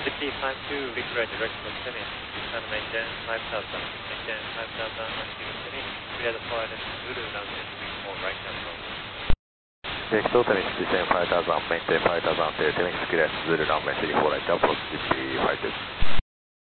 5052, Victoria direct for Tennis, Sun maintain 5000, maintain 5000 until Tennis, clear the flight at Zulu runway 34 right hand runway. Vector Tennis, descend 5000, maintain 5000 until Tennis, clear Zulu runway 34 right approach GP 52.